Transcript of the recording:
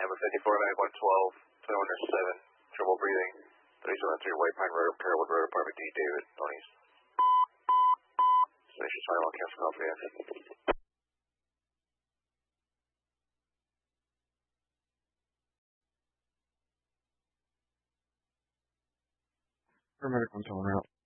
Lima 54, mag 112, 2107, trouble breathing, 3713 White Pine Road, Carrollwood Road, Apartment D, David, Northeast. Station final, cancel copy. Paramedic 1 route.